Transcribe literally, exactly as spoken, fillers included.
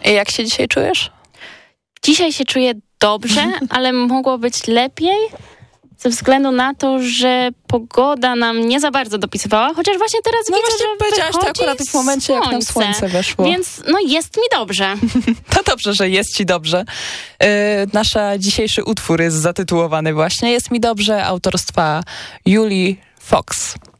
I jak się dzisiaj czujesz? Dzisiaj się czuję dobrze, ale mogło być lepiej ze względu na to, że pogoda nam nie za bardzo dopisywała, chociaż właśnie teraz no widzę, właśnie że powiedziałaś to akurat w momencie, słońce, jak nam słońce weszło. Więc no jest mi dobrze. To dobrze, że jest ci dobrze. Yy, nasza dzisiejszy utwór jest zatytułowany właśnie Jest mi dobrze, autorstwa Julii Fox.